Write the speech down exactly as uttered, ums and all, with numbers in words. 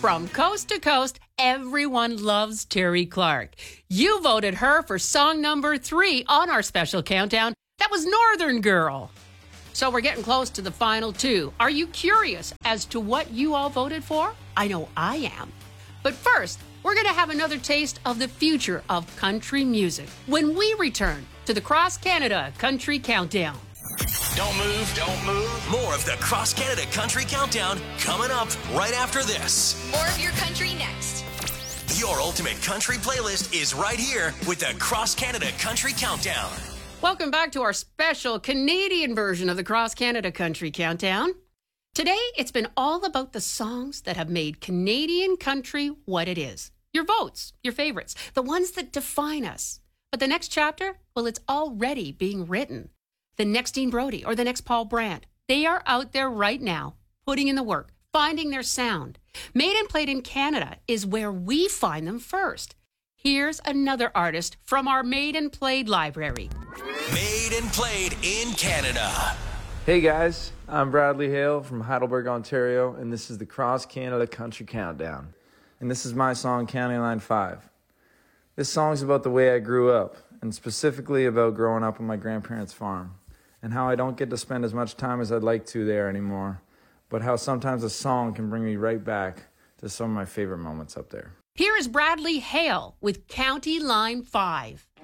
From coast to coast, everyone loves Terry Clark. You voted her for song number three on our special countdown. That was Northern Girl. So we're getting close to the final two. Are you curious as to what you all voted for? I know I am. But first, we're going to have another taste of the future of country music when we return to the Cross Canada Country Countdown. Don't move, don't move. More of the Cross Canada Country Countdown coming up right after this. More of your country next. Your ultimate country playlist is right here with the Cross Canada Country Countdown. Welcome back to our special Canadian version of the Cross Canada Country Countdown. Today, it's been all about the songs that have made Canadian country what it is. Your votes, your favorites, the ones that define us. But the next chapter, well, it's already being written. The next Dean Brody or the next Paul Brandt, they are out there right now, putting in the work, finding their sound. Made and Played in Canada is where we find them first. Here's another artist from our Made and Played library. Made and Played in Canada. Hey guys, I'm Bradley Hale from Heidelberg, Ontario, and this is the Cross Canada Country Countdown. And this is my song, County Line five. This song's about the way I grew up, and specifically about growing up on my grandparents' farm, and how I don't get to spend as much time as I'd like to there anymore, but how sometimes a song can bring me right back to some of my favorite moments up there. Here is Bradley Hale with County Line five.